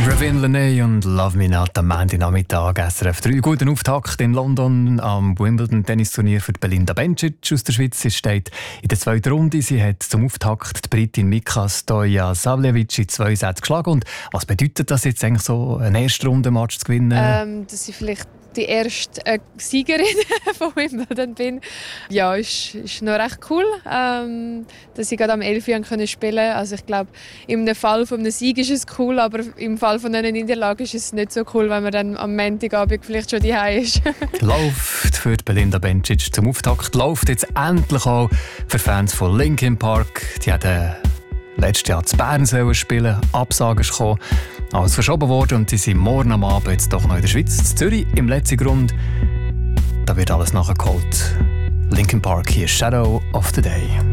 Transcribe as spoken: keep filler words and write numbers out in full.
Ravin Lenae und Love Me Not am Monday-Nachmittag S R F drei. Guten Auftakt in London am Wimbledon-Tennisturnier für Belinda Bencic aus der Schweiz. Sie steht in der zweiten Runde. Sie hat zum Auftakt die Britin Mika Stojasavljevic in zwei Sätzen geschlagen. Und was bedeutet das jetzt eigentlich so, einen Erstrundenmatch zu gewinnen? Ähm, dass ich vielleicht die erste äh, Siegerin von Wimbledon bin. Ja, ist, ist noch recht cool, ähm, dass ich gerade am elf Jahren spielen konnte. Also ich glaube, im Fall von einem Sieg ist es cool, aber im Fall von einer Niederlage ist es nicht so cool, wenn man dann am Montagabend vielleicht schon daheim ist. Läuft für Belinda Bencic zum Auftakt. Läuft jetzt endlich auch für Fans von Linkin Park. Die hatten letztes Jahr zu Bern spielen. Absagen ist gekommen. Alles verschoben worden und die sind morgen am Abend jetzt doch noch in der Schweiz. In Zürich im letzten Grund. Da wird alles nachgeholt. Linkin Park, hier Shadow of the Day.